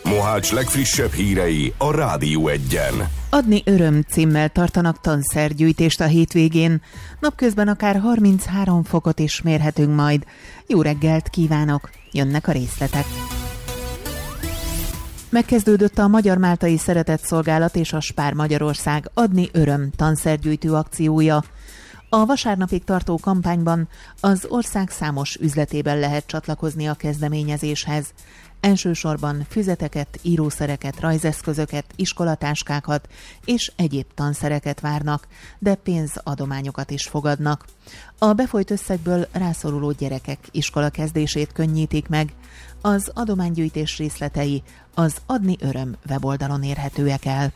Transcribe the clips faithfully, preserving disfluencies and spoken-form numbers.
Mohács legfrissebb hírei a Rádió Egyen. Adni öröm címmel tartanak tanszergyűjtést a hétvégén. Napközben akár harminchárom fokot is mérhetünk majd. Jó reggelt kívánok! Jönnek a részletek. Megkezdődött a Magyar-Máltai Szeretetszolgálat és a Spár Magyarország Adni öröm tanszergyűjtő akciója. A vasárnapig tartó kampányban az ország számos üzletében lehet csatlakozni a kezdeményezéshez. Elsősorban füzeteket, írószereket, rajzeszközöket, iskolatáskákat és egyéb tanszereket várnak, de pénzadományokat is fogadnak. A befolyt összegből rászoruló gyerekek iskolakezdését könnyítik meg. Az adománygyűjtés részletei az Adni öröm weboldalon érhetőek el.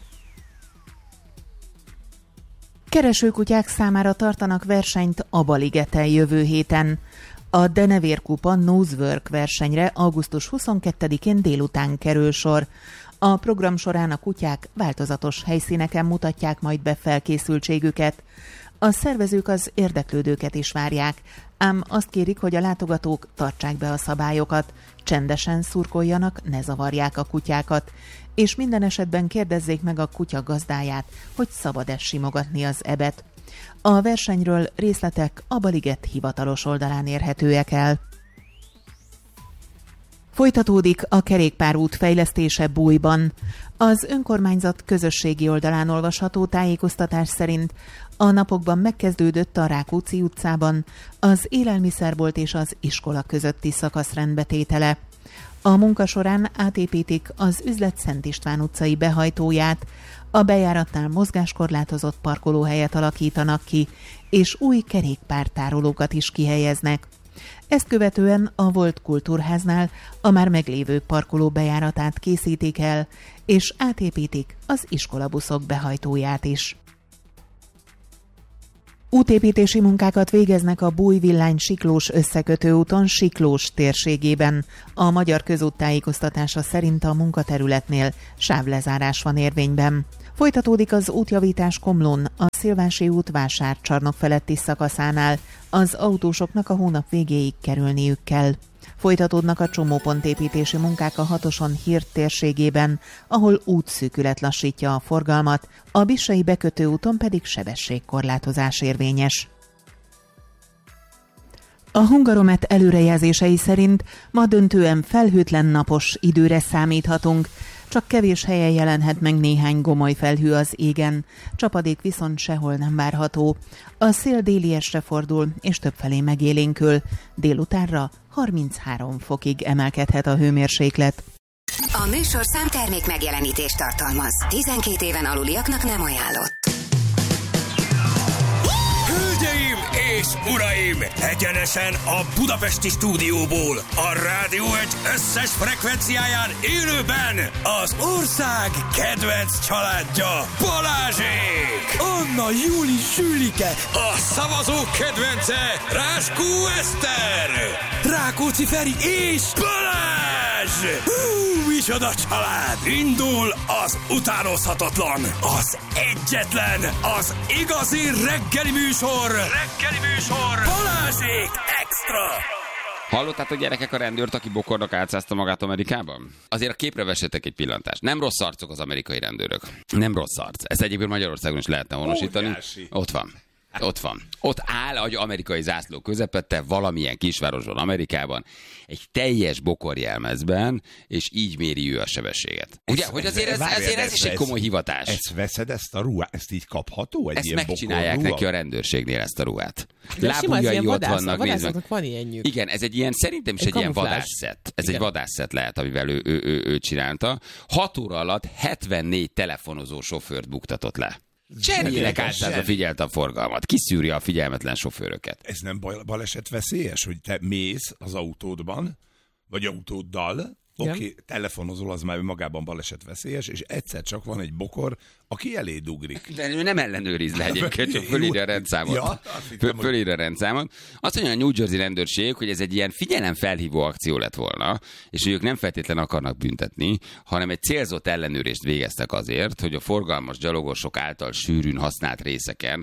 Keresőkutyák számára tartanak versenyt Aba-ligeten jövő héten. A Denevér Kupa Nosework versenyre augusztus huszonkettedikén délután kerül sor. A program során a kutyák változatos helyszíneken mutatják majd be felkészültségüket. A szervezők az érdeklődőket is várják, ám azt kérik, hogy a látogatók tartsák be a szabályokat, csendesen szurkoljanak, ne zavarják a kutyákat, és minden esetben kérdezzék meg a kutya gazdáját, hogy szabad-e simogatni az ebet. A versenyről részletek a Aba-liget hivatalos oldalán érhetőek el. Folytatódik a kerékpárút fejlesztése Bújban. Az önkormányzat közösségi oldalán olvasható tájékoztatás szerint a napokban megkezdődött a Rákóczi utcában az élelmiszerbolt és az iskola közötti szakasz rendbetétele. A munka során átépítik az üzlet Szent István utcai behajtóját, a bejáratnál mozgáskorlátozott parkolóhelyet alakítanak ki, és új kerékpártárolókat is kihelyeznek. Ezt követően a volt kultúrháznál a már meglévő parkoló bejáratát készítik el, és átépítik az iskolabuszok behajtóját is. Útépítési munkákat végeznek a Búj-Villány-Siklós összekötő úton Siklós térségében. A Magyar Közút tájékoztatása szerint a munkaterületnél sávlezárás van érvényben. Folytatódik az útjavítás Komlón, a Szilvási út Vásárcsarnok feletti szakaszánál. Az autósoknak a hónap végéig kerülniük kell. Folytatódnak a csomópontépítési munkák a hatoson Hírt térségében, ahol útszűkület lassítja a forgalmat, a Bissai bekötő úton pedig sebességkorlátozás érvényes. A Hungaromet előrejelzései szerint ma döntően felhőtlen napos időre számíthatunk, csak kevés helyen jelenhet meg néhány gomoly felhő az égen, csapadék viszont sehol nem várható. A szél déliesre fordul, és többfelé megélénkül. Délutánra harminchárom fokig emelkedhet a hőmérséklet. A műsorszám termék megjelenítést tartalmaz. tizenkét éven aluliaknak nem ajánlott. Hölgyeim és uraim! Egyenesen a budapesti stúdióból, a Rádió egy összes frekvenciáján élőben az ország kedvenc családja, Balázsék! Anna, Júli, Sülike! A szavazók kedvence, Ráskó Eszter! Rákóczi Feri és Balázs! Hú, micsoda család! Indul az utánozhatatlan, az egyetlen, az igazi reggeli műsor! Reggeli műsor! Balázsék Extra! Hallottátok, gyerekek, a rendőrt, aki bokornak átszázta magát Amerikában? Azért a képre vessetek egy pillantást. Nem rossz arcok az amerikai rendőrök. Nem rossz arc. Ezt egyébként Magyarországon is lehetne honosítani. Óriási. Ott van. Ott van. Ott áll egy amerikai zászló közepette valamilyen kisvárosban, Amerikában, egy teljes bokorjelmezben, és így méri ő a sebességet. Ugye, hogy azért ez, Várjál, azért ez is egy komoly hivatás. Ezt veszed, ezt a ruhát, ezt így kapható? Egy Ezt ilyen megcsinálják bokorruha? neki a rendőrségnél, ezt a ruhát. De Lábujjai ott vannak, nézd meg. vadászatnak van ilyenjük. Igen, ez egy ilyen, szerintem is Egy egy, egy ilyen kamuflázs. vadászszett. Ez Igen. egy vadászszett lehet, amivel ő, ő, ő, ő csinálta. Hat óra alatt hetvennégy telefonozó sofőrt buktatott le. Cserélek általában figyelt a forgalmat. Kiszűri a figyelmetlen sofőröket. Ez nem bal- baleset veszélyes, hogy te mész az autódban, vagy autóddal, oké, okay, telefonozol, az már magában baleset veszélyes, és egyszer csak van egy bokor, aki elé dugrik. De ő nem ellenőriz le egyébként, csak fölírja a rendszámot. Ja, Föl, fölírja a rendszámot. Azt mondja a New Jersey rendőrség, hogy ez egy ilyen figyelemfelhívó akció lett volna, és hogy ők nem feltétlen akarnak büntetni, hanem egy célzott ellenőrést végeztek azért, hogy a forgalmas gyalogosok által sűrűn használt részeken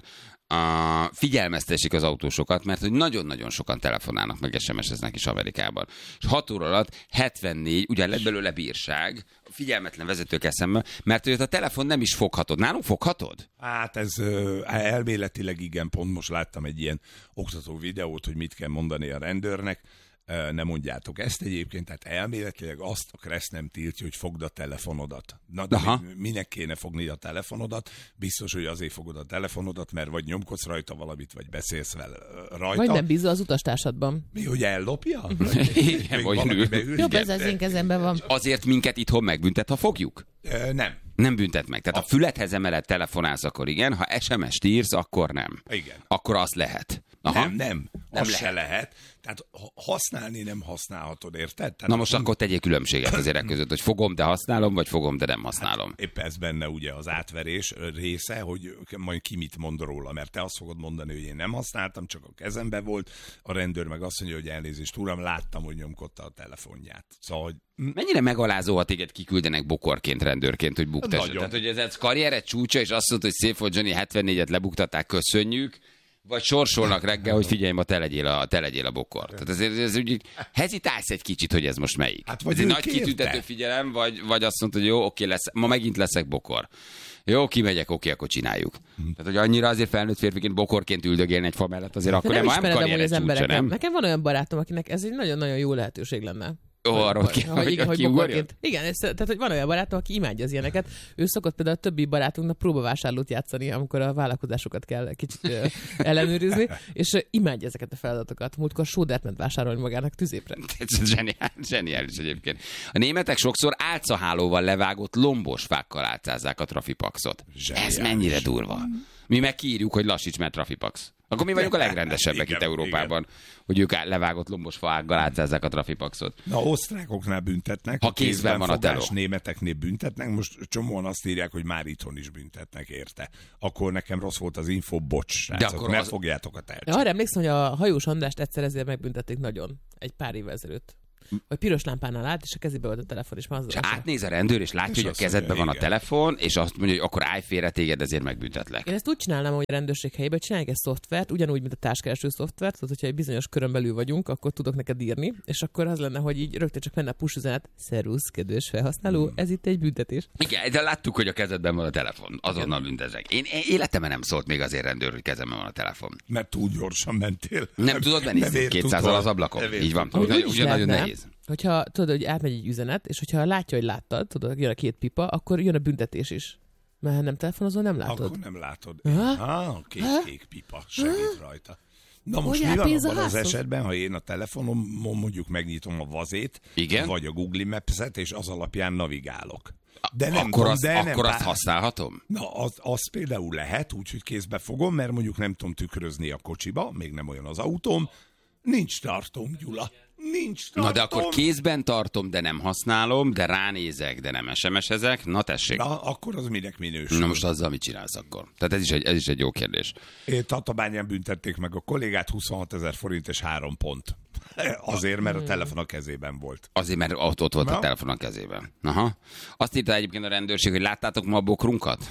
a, figyelmeztessék az autósokat, mert hogy nagyon-nagyon sokan telefonálnak, meg es em es-eznek is Amerikában. És hat óra alatt hetvennégy, ugyan lett belőle bírság, figyelmetlen vezetők eszembe, mert hogy a telefon nem is foghatod. Nálunk foghatod? Hát ez ö, elméletileg igen, pont most láttam egy ilyen oktató videót, hogy mit kell mondani a rendőrnek. Nem mondjátok ezt egyébként, tehát elméletileg azt a Kressz nem tiltja, hogy fogd a telefonodat. Na, de mi, minek kéne fogni a telefonodat? Biztos, hogy azért fogod a telefonodat, mert vagy nyomkodsz rajta valamit, vagy beszélsz vele rajta. Vagy nem bízol az utastársadban. Mi, hogy ellopja? Igen, vagy nő. Jobb, ez az én kezemben van. Azért minket itthon megbüntet, ha fogjuk? E, nem. Nem büntet meg. Tehát a füledhez emelett telefonálsz, akkor igen, ha es em es-t írsz, akkor nem. Igen. Akkor azt lehet. Aha. Nem, nem. Nem az lehet. se lehet. Tehát használni nem használhatod, érted? Tehát Na most akkor tegyél különbséget az érek között, hogy fogom, de használom, vagy fogom, de nem használom. Hát épp ez benne ugye az átverés része, hogy majd ki mit mond róla, mert te azt fogod mondani, hogy én nem használtam, csak a kezembe volt, a rendőr meg azt mondja, hogy elnézést, uram, láttam, hogy nyomkodta a telefonját. Szóval, hogy... Mennyire megalázó, ha téged kiküldenek bokorként, rendőrként, hogy buktassa. Tehát, hogy ez a karriered csúcsa, és azt mondta, hogy szép volt, Johnny, hetvennégyet lebuktatták, köszönjük. Vagy sorsolnak reggel, hogy figyelj, ma te legyél a, te legyél a bokor. Tehát ezért ez úgy hezitálsz egy kicsit, hogy ez most melyik. Hát vagy ez egy nagy kérte. Kitüntető figyelem, vagy, vagy azt mondod, hogy jó, oké, lesz, ma megint leszek bokor. Jó, kimegyek, oké, akkor csináljuk. Hmm. Tehát, hogy annyira azért felnőtt férfiként bokorként üldögélni egy fa mellett, azért akkor nem, nem karriered csúcsa, nem? Nekem van olyan barátom, akinek ez egy nagyon-nagyon jó lehetőség lenne. Ó, arról ki, hogy, hogy, hogy bokorként. Igen, ez, tehát hogy van olyan barátom, aki imádja az ilyeneket. Ő szokott például a többi barátunknak próbavásárlót játszani, amikor a vállalkozásokat kell kicsit ö, ellenőrizni, és ö, imádja ezeket a feladatokat. Múltkor sódert ment vásárolni magának tüzépre. Ez zseniális, zseniális egyébként. A németek sokszor álcahálóval levágott lombos fákkal álcázzák a trafipaxot. Zseniális. Ez mennyire durva. Mi meg kiírjuk, hogy lassíts, mert trafipax. Akkor mi vagyunk a legrendesebbek igen, itt Európában, igen. Hogy ők levágott lombos faággal átszázzák a trafipaxot. Na, osztrákoknál büntetnek, ha kézben van a teló. Németeknél büntetnek, most csomóan azt írják, hogy már itthon is büntetnek érte. Akkor nekem rossz volt az info, bocs, srácok, akkor mert az... fogjátok a tercset. Arra emlékszem, hogy a hajós Andrást egyszer ezért megbüntették nagyon, egy pár évvel ezelőtt. Hogy piros lámpánál állt, és a kezébe volt a telefon, és már az... És átnéz a rendőr, és látja, és hogy a kezedben van igen. a telefon, és azt mondja, hogy akkor állj félre, téged ezért megbüntetlek. Én ezt úgy csinálnám, hogy a rendőrség helyében csinálják egy szoftvert, ugyanúgy, mint a társkereső szoftvert, tehát hogyha egy bizonyos körön belül vagyunk, akkor tudok neked írni, és akkor az lenne, hogy így rögtön csak menne a push üzenet, szervusz, kedves felhasználó, hmm. ez itt egy büntetés. Igen, de láttuk, hogy a kezedben van a telefon, azonnal büntezek. Én életemben nem szólt még azért rendőr, hogy kezemben van a telefon. Mert túl gyorsan mentél. Nem tudod menni kétszázzal az ablakon. Így van, ugyan nagyon nehéz. Hogyha tudod, hogy átmegy egy üzenet, és hogyha látja, hogy láttad, tudod, jön a két pipa, akkor jön a büntetés is. Mert ha nem telefonozol, nem látod. Akkor nem látod. Ah, két ha? kék pipa segít ha? rajta. Na most hogy mi van abban az esetben, ha én a telefonomon mondjuk megnyitom a vazét, igen? vagy a Google Maps-et, és az alapján navigálok. De nem akkor tudom, azt, de akkor nem azt használhatom? Na, az, az például lehet, úgyhogy kézbe fogom, mert mondjuk nem tudom tükrözni a kocsiba, még nem olyan az autóm. Nincs tartom, Gyula. Nincs tartom. Na de akkor kézben tartom, de nem használom, de ránézek, de nem es em es-ezek. Na tessék. Na, akkor az minek minősül? Na most azzal mit csinálsz akkor? Tehát ez is egy, ez is egy jó kérdés. Tatabányán büntették meg a kollégát, huszonhat ezer forint és három pont. Azért, mert a telefon a kezében volt. Azért, mert ott, ott volt Na? a telefon a kezében. Aha. Azt írta egyébként a rendőrség, hogy láttátok ma a bokrunkat?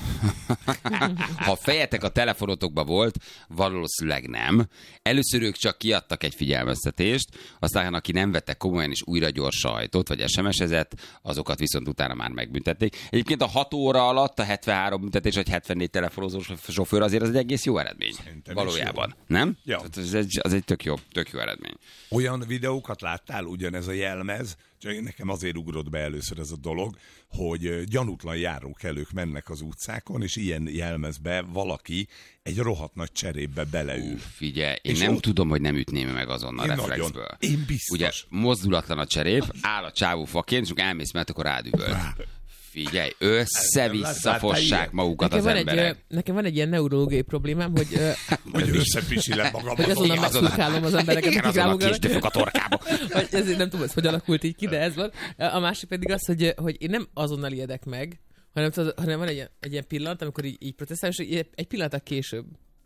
Ha a fejetek a telefonotokba volt, valószínűleg nem. Először ők csak kiadtak egy figyelmeztetést, aztán aki nem vette komolyan és újra gyors sajtot, vagy es em es-ezett, azokat viszont utána már megbüntették. Egyébként a hat óra alatt a hetvenhárom büntetés, vagy hetvennégy telefonozó sofőr azért az egy egész jó eredmény. Szerintem valójában. Jó. Nem? Ja. Az egy, az egy tök jó, tök jó eredmény. Olyan videókat láttál, ugyanez a jelmez, csak nekem azért ugrott be először ez a dolog, hogy gyanútlan járókelők mennek az utcákon, és ilyen jelmezbe valaki egy rohadt nagy cserépbe beleül. Uf, figyelj, én és nem ott... tudom, hogy nem ütném meg azonnal én reflexből. Nagyon. Én biztos. Ugye mozdulatlan a cserép, áll a csávó faként, és elmész, mert akkor rádüböl. Figyelj, össze-vissza fossák magukat nekem az emberek. Egy, nekem van egy ilyen neurológiai problémám, hogy... hogy összepisilem magam. Hogy azonnal megszurkálom az embereket. Igen, azonnal kisdöfök a torkába. Ezért nem tudom, hogy alakult így ki, de ez van. A másik pedig az, hogy, hogy én nem azonnal ijedek meg, hanem, hanem van egy, egy ilyen pillanat, amikor így, így protestálom, és egy pillanat később.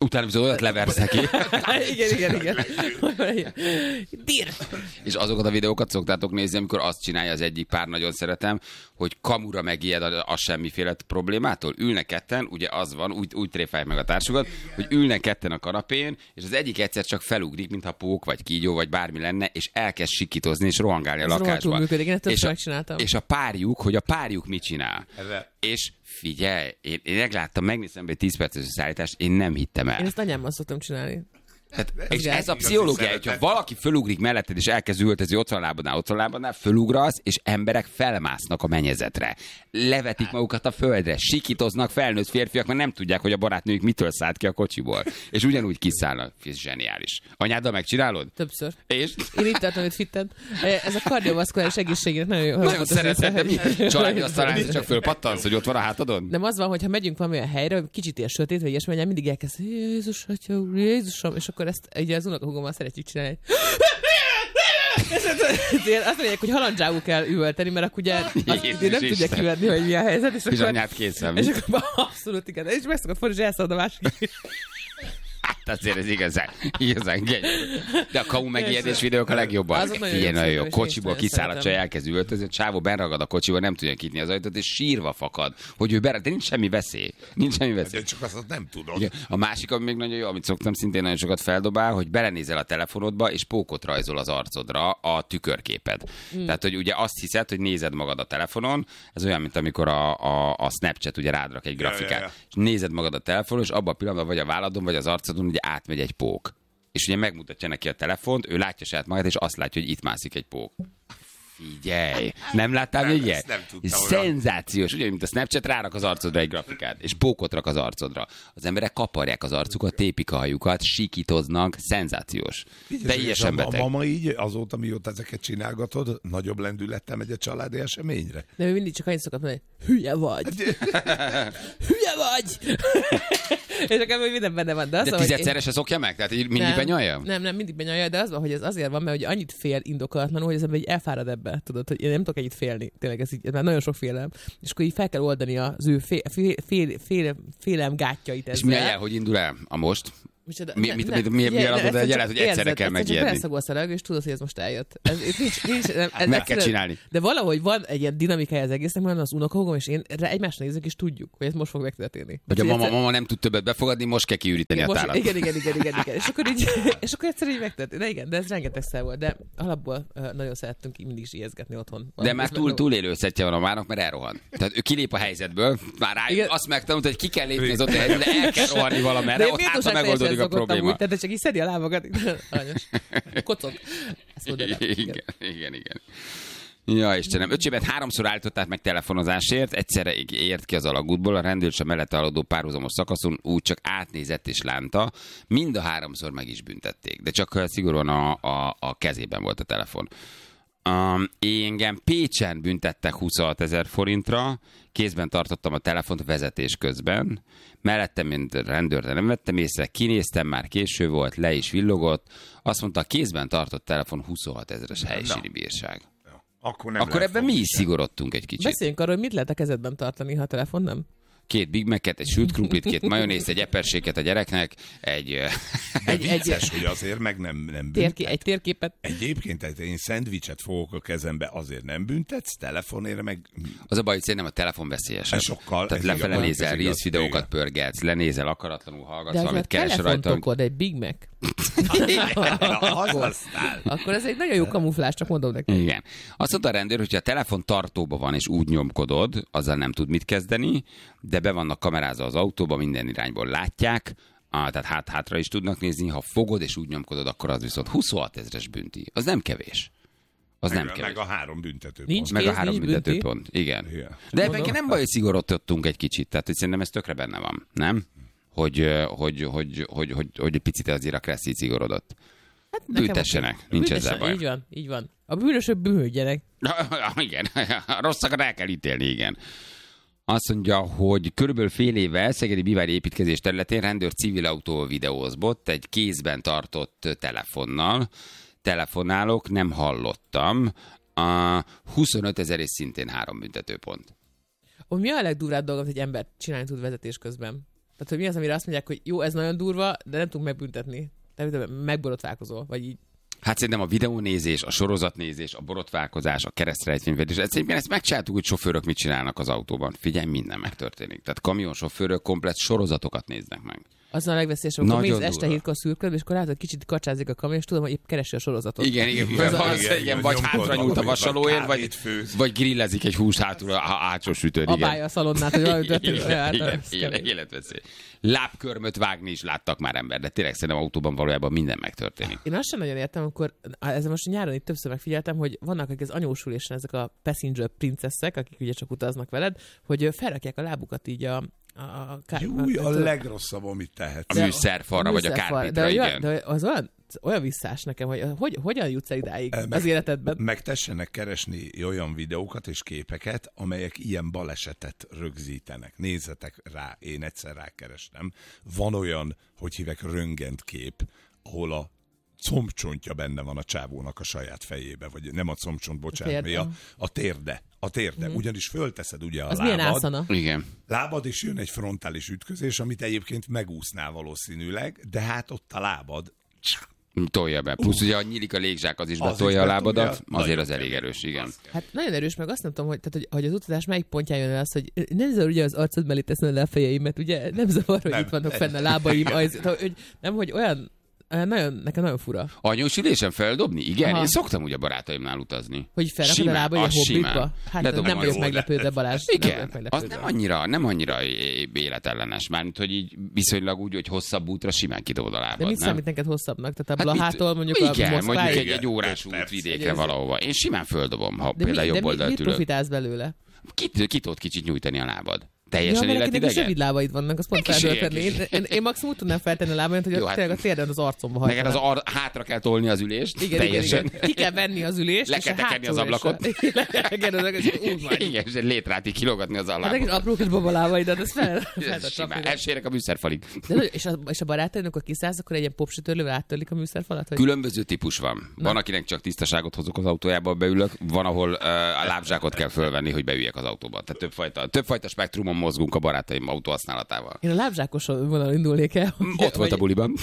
Utána viszont olyat leversz neki. igen, igen, igen. Dír! És azokat a videókat szoktátok nézni, amikor azt csinálja az egyik pár, nagyon szeretem, hogy kamura megijed a, a semmiféle problémától. Ülnek ketten, ugye az van, úgy, úgy tréfálják meg a társukat, hogy ülnek ketten a kanapén, és az egyik egyszer csak felugrik, mintha pók, vagy kígyó, vagy bármi lenne, és elkezd sikítozni, és rohangálni a lakásban. Működik, én és, a, és a párjuk, hogy a párjuk mit csinál. Ezzel. És figyelj, én, én megláttam, megnéztem egy tíz perces szállítást, én nem hittem el. Én ezt anyámmal szoktam csinálni. Hát, és ez a pszichológia, hogyha valaki fölugrik melletted, és elkezd üvöltözni, ott van lábadnál, ott van lábadnál, fölugrasz, és emberek felmásznak a mennyezetre. Levetik magukat a földre, sikítoznak felnőtt férfiak, mert nem tudják, hogy a barátnőjük mitől szállt ki a kocsiból. És ugyanúgy kiszállnak. Ez zseniális. Anyáddal megcsinálod? Többször. És? Én itt tartom, hogy fitted. Ez a kardiovaszkuláris egészségére nagyon jó. Nagyon szereted, de mi? Családi asztalán csak fölpattansz, hogy ott van a hátadon? Nem az van, hogy ha megyünk valamilyen helyre, kicsit ilyen sötét, vagy ilyesmi, mindig elkezd, Jézus, atya úr, Jézusom, és akkor ezt ugye az unokahúgommal szeretjük csinálni. Azt mondják, hogy halandzsául kell üvölteni, mert akkor ugye nem tudják kivenni, hogy mi a helyzet. És, és akkor, anyát készem. És akkor abszolút igen. És meg szokott fordulni, és elszalad a másik. Hát azért ez igazán, igazán gyönyörű. De a kamu megijedés videók a legjobban. Figyelj, nagyon jó. Kocsiból kiszáll a csaj, elkezd üvöltözni, a csávó benragad a kocsiból, nem tudja kinyitni az ajtót, és sírva fakad, hogy ő beragad, de nincs semmi veszély. Nincs semmi veszély. De csak azt nem tudod. Ugye, a másik, ami még nagyon jó, amit szoktam szintén nagyon sokat feldobál, hogy belenézel a telefonodba, és pókot rajzol az arcodra a tükörképed. Mm. Tehát, hogy ugye azt hiszed, hogy nézed magad a telefonon, ez olyan, mint amikor a, a, a Snapchat ugye rádrak egy grafikát. Ja, ja, ja. És nézed magad a telefonon, és abban a pillanatban vagy a válladon, vagy az arcodon ugye átmegy egy pók. És ugye megmutatja neki a telefont, ő látja saját magát, és azt látja, hogy itt mászik egy pók. Figyelj! Nem láttál még ilyet? Szenzációs. Ugye, mint a Snapchat, rárak az arcodra egy grafikát, és pókot rak az arcodra. Az emberek kaparják az arcukat, tépik a hajukat, sikítoznak. Szenzációs. Teljesen beteg. A mama így azóta, mióta ezeket csinálgatod, nagyobb lendülettel megy a családi eseményre? De ő mindig csak annyit szokott mondani, hülye vagy! Hülye vagy! És akkor még minden benne van. De, de tizedszerre se szokja meg? Tehát mindig nem, benyalja? Nem, nem, mindig benyalja, de az van, hogy ez azért van, mert hogy annyit fél indokolatlanul, hogy az ember így elfárad ebbe. Tudod, hogy én nem tudok ennyit félni. Tényleg ez, így, ez már nagyon sok félelem. És akkor így fel kell oldani az ő fél, fél, fél, fél, félelem gátjait ezzel. És mi a jel, hogy indul el a most? Micsoda, mi, ne, mit, ne, mit, mi, mi adod egy jelet, hogy egyszerre érzed, kell megijedni? Csak beleszagolsz a levegő, és tudod, hogy ez most eljött. Ez, ez nincs, nincs, nem, ez meg kell csinálni. De valahogy van egy ilyen dinamikája az egésznek, mert az unokahúgom, és én egymásra nézünk, és tudjuk, hogy ez most fog megtörténni. Hogy a mama, mama nem tud többet befogadni, most kell kiüríteni a tálat. Igen, igen, igen, igen, igen. És akkor így, és akkor egyszer így megtörtént. De igen, de ez rengetegszer volt. De alapból uh, nagyon szerettünk mindig is ijeszgetni otthon. De már túl, túlélő szettje van a mának, mert elrohan. Tehát ő kilép a helyzetből, már rájön, azt megtanult, hogy ki kell lépni az ott a helyzetbe, de el kell rohanni valamerre, ott hát megoldódik a probléma. Tehát csak így szedi a lábakat. Aranyos. Kocog. Igen, igen, igen, igen. Ja, Istenem, öcsébet háromszor állították meg telefonozásért, egyszerre ért ki az alagútból, a rendőr a mellette haladó párhuzamos szakaszon úgy csak átnézett és lánta, mind a háromszor meg is büntették, de csak szigorúan a, a, a kezében volt a telefon. Um, engem Pécsen büntettek huszonhat ezer forintra, kézben tartottam a telefont vezetés közben, mellettem, mint rendőr, de nem vettem észre, kinéztem, már késő volt, le is villogott, azt mondta, a kézben tartott telefon huszonhat ezeres helyszíni bírság. Akkor, nem Akkor ebben mi is szigorodtunk egy kicsit. Beszéljünk arról, hogy mit lehet a kezedben tartani, ha a telefon nem? Két Big Mac-et, egy sült krumplit, két majonézt, egy eperséket a gyereknek, egy... egy vicces, egy, hogy azért meg nem, nem térké, egy térképet. Egyébként én szendvicset fogok a kezembe, azért nem büntetsz, telefonért meg... Az a baj, hogy szerintem a telefon veszélyesebb. Sokkal. Tehát lefele nézel, rész videókat pörgetsz, lenézel, akaratlanul hallgatsz, valamit keres rajta. De ha egy Big Mac, akkor, akkor ez egy nagyon jó kamuflás, csak mondom neki. Igen. Azt mondta a rendőr, hogyha a telefon tartóban van, és úgy nyomkodod, azzal nem tud mit kezdeni, de be vannak kamerázva az autóba, minden irányból látják, ah, tehát hát-hátra is tudnak nézni, ha fogod és úgy nyomkodod, akkor az viszont huszonhat ezeres bünti. Az nem kevés. Az meg, nem kevés. Meg a három büntetőpont. Nincs meg kész, a három büntetőpont. Igen. Yeah. De ebben nem baj, hogy szigorodottunk egy kicsit. Tehát hogy szerintem ez tökre benne van, nem? Hogy, hogy, hogy, hogy, hogy, hogy egy picit azért a Kressz így szigorodott. Hát büntessenek, nincs ezzel baj. Így van, így van. A bűnösök bűnhődjenek. Igen, a rosszakat el kell ítélni, igen. Azt mondja, hogy körülbelül fél éve Szegedi Bivári építkezés területén rendőr civil autó videózbott egy kézben tartott telefonnal. Telefonálok, nem hallottam. A huszonöt ezer és szintén három büntetőpont. Oh, mi a legdurvább dolog, hogy egy ember csinálni tud vezetés közben? Tehát, hogy mi az, amire azt mondják, hogy jó, ez nagyon durva, de nem tudunk megbüntetni. Tehát megborotválkozol, vagy így. Hát szerintem a videónézés, a sorozatnézés, a borotválkozás, a keresztrejtvényvedés, egyébként ezt megcsináltuk, hogy sofőrök mit csinálnak az autóban. Figyelj, minden megtörténik. Tehát kamionsofőrök komplett sorozatokat néznek meg. Az a legveszélyesebb, amikor mész este hétkor szürköd, és akkor látod, hogy kicsit kacsázik a kamion, és tudom, hogy épp keresi a sorozatot. Igen, igen, igen, az, az, igen, igen vagy hátra nyúlt a vasalóért, vagy, vagy grillezik egy hús hátul a hátsó sütőn. Abálja a szalonnát, hogy valami történik. Életveszély. Lábkörmöt vágni is láttak már ember, de tényleg szerintem autóban valójában minden megtörténik. Én azt sem nagyon értem, amikor, ezzel most nyáron itt többször megfigyeltem, hogy vannak akik az anyósulésen ezek a passenger princeszek, akik ugye csak utaznak veled, hogy felrakják a lábukat így a A, kár... Júj, a legrosszabb, amit tehetsz. A műszerfalra, vagy a kárpitra, igen. De az olyan, olyan visszás nekem, hogy, hogy hogyan jutsz el idáig meg, az életedben. Meg tessenek keresni olyan videókat és képeket, amelyek ilyen balesetet rögzítenek. Nézzetek rá, én egyszer rákerestem. Van olyan, hogy hívek röntgent kép, ahol a combcsontja benne van a csávónak a saját fejébe, vagy nem a combcsont, bocsánat, a, a térde. A térde, mm. ugyanis fölteszed ugye a az lábad. Milyen ászana? Igen. Lábad, és jön egy frontális ütközés, amit egyébként megúsznál valószínűleg, de hát ott a lábad tolja be. Plusz uh. ugye, ha nyílik a légzsák, az is betolja a lábadat, azért az elég erős, igen. Hát nagyon erős, meg azt nem tudom, hogy, tehát, hogy, hogy az utazás melyik pontján jön el az, hogy nem zavar ugye az arcod mellé teszem le a fejeimet, ugye nem zavar, hogy nem. Itt vannak fenn a lábaim, az, hogy nem, hogy olyan nagyon, nekem nagyon fura. Anyós ülésen feldobni? Igen, aha. Én szoktam ugye barátaimnál utazni. Hogy felrakod a lába, hogy a hobbitba? Hát Ledobom nem vagyok meglepődve, Balázs. Igen, nem az nem annyira, nem annyira életellenes. Mármint, hogy így viszonylag úgy, hogy hosszabb útra simán kidobod a lábad. De mit nem? számít neked hosszabbnak? Tehát a Blahától hát mondjuk igen, a Moszkváig? mondjuk egy, egy órás út vidékre valahova. Én simán földobom, ha de például mi, jobb oldalt ülök. De mit profitálsz belőle? Ki, ki tudod kicsit nyújtani a lábad? Teljesen ja, életidegen? Ja, rövid lábaid vannak, azt pont feltölteni. Én, én, én maximum tudnám feltenni a lábaimat, hogy jó, hát, tényleg a térden az arcomba hajtanak. Neked az ar- hátra kell tolni az ülést, igen, teljesen. Igen, igen. Ki kell venni az ülést, le kell tekerni az ablakot. Igen, igen, és egy létrátig kilógatni az ablakot. Hát egy apró kis babalábaidat, ez fel. Elsérek a műszerfalig. És a, és a barátaid, amikor kiszállsz, akkor egy ilyen popsütörlővel áttörlik a műszerfalat? Hogy... Különböző típus van. Na. Van, akinek csak tisztaságot hozok az autójába, beülök. Van, ahol uh, a lábzsákot kell fölvenni, hogy beüljek az autóba. Tehát többfajta, többfajta spektrumon mozgunk a barátaim autó használatával. Én a lábzsákos vonal indulnék el. Ott volt a buliban.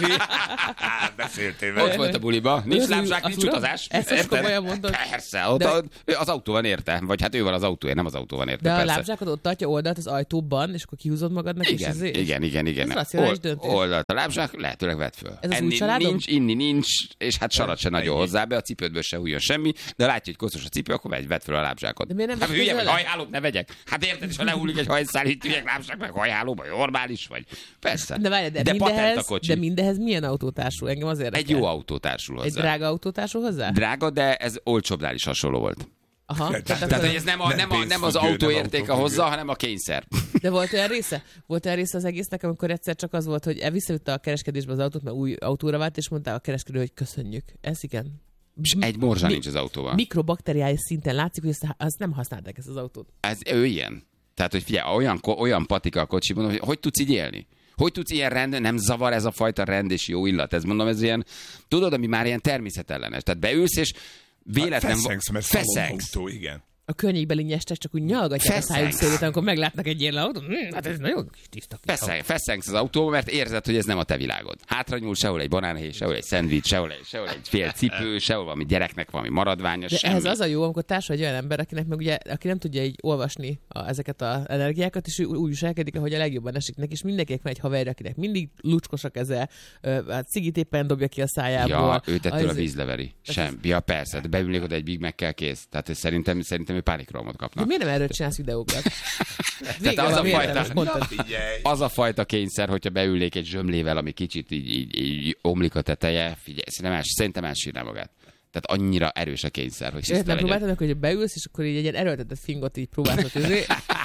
Beszéltél vele. Ott volt a buliban. Nincs lábzsák, nincs utazás. Ezt most komolyan mondod? Persze, ott a, az autó van érte. Vagy hát ő van az autója, nem az autó van érte. De persze. A lábzsákot ott tartja oldalt az ajtóban, és akkor kihúzod magadnak, igen, és ezért? Igen, igen, igen. Ez racionális döntés. Oldalt a lábzsák, lehetőleg vedd föl. Ez az enni új családom? Nincs, inni nincs, és hát sarat se nagyon hozzá be, a cipődből se hújjon semmi, de látja, hogy koszos a cipő, akkor vegy, vedd föl a lábzsákot. De miért nem hát hülye, vagy hajhálót ne vegyek? Hát érted, és ha lehullik egy hajszál, itt üljek lábzsák, meg hajhálóba, normális vagy. Persze. De várj, de, de, mindehez, de mindehez milyen autó társul? Engem az érdekel. Egy jó autó társul hozzá. Egy drága autó társul hozzá? Drága, de ez olcsóbbnál is hasonló volt. Aha. Tehát, tehát hogy ez nem, a, nem, nem, a, nem az autó értéke hozza, hanem a kényszer. De volt olyan része? Volt olyan része az egésznek, amikor egyszer csak az volt, hogy visszavitte a kereskedésbe az autót, mert új autóra vált, és mondta a kereskedő, hogy köszönjük. Ez igen. És egy morzsa nincs az autóban. Mikrobakteriális szinten látszik, hogy ezt, azt nem használták ezt az autót. Ez ő ilyen. Tehát, hogy figyelj, olyan, olyan patika a kocsiban, hogy hogy tudsz így élni? Hogy tudsz ilyen rend, nem zavar ez a fajta rend és jó illat? Ez mondom, ez ilyen, tudod, ami már ilyen természetellenes. Tehát beülsz, és véletlen... Hát feszengsz, mert feszengsz. Autó, igen. A környékbeli nyestek csak úgy nyalgatják a szájuk szélét, amikor meglátnak egy ilyen autót. Hm, hát ez nagyon kis tiszta. Feszeng, feszengsz az autóba, mert érzed, hogy ez nem a te világod. Hátra nyúl, sehol egy banánhéj, sehol egy szendvics, sehol egy, sehol egy fél cipő, sehol valami gyereknek valami maradványos. De semmi. Ez az a jó, amikor társul egy olyan ember, akinek meg ugye, aki nem tudja így olvasni a, ezeket az energiákat, és úgy viselkedik, ahogy a legjobban esik neki, és mindenkinek van egy haverja, akinek mindig lucskos a keze, a cigit éppen dobja ki a szájából. Ja, őt ettől a vízleveri. Sem. Ja, persze, de beülnék oda egy Big Mac-kel kész. Tehát szerintem, szerintem ő pánikromot kapna. De miért nem erről csinálsz videókat? Tehát az a, fajta, az a fajta kényszer, hogyha beülnék egy zsömlével, ami kicsit így, így, így omlik a teteje, figyelj, szerintem, els, szerintem elsírná magát. Tehát annyira erős a kényszer, hogy tiszta legyen. Próbáltad, hogy beülsz, és akkor így egy ilyen erőltetett fingot így próbálsz tűzni.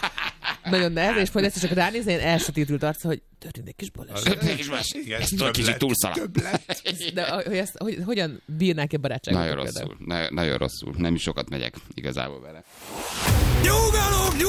Nagyon nehéz, és majd ezt csak ránézni, ilyen elsötétült arca, hogy történt egy kis baleset. Egy kis baleset. Ez egy kicsit túlszaladt. De hogy ezt, hogy, hogyan bírnák-e barátságot? Nagyon rosszul, nagyon, nagyon rosszul. Nem is sokat megyek igazából vele. Nyugalom!